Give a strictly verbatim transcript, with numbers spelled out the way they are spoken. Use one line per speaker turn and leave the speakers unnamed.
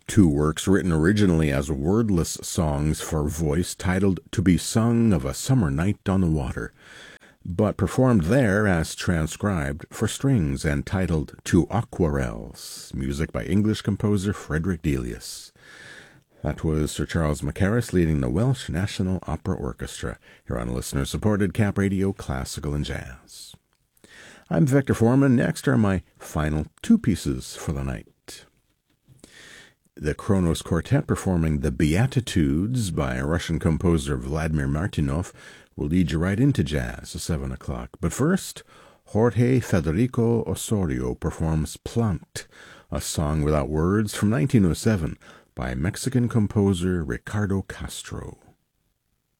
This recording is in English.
Two works written originally as wordless songs for voice titled To Be Sung of a Summer Night on the Water, but performed there as transcribed for strings and titled To Aquarels, music by English composer Frederick Delius. That was Sir Charles Mackerras leading the Welsh National Opera Orchestra here on listener-supported Cap Radio Classical and Jazz. I'm Victor Foreman. Next are my final two pieces for the night. The Kronos Quartet performing The Beatitudes by Russian composer Vladimir Martynov will lead you right into jazz at seven o'clock. But first, Jorge Federico Osorio performs Plant, a song without words from nineteen oh seven by Mexican composer Ricardo Castro.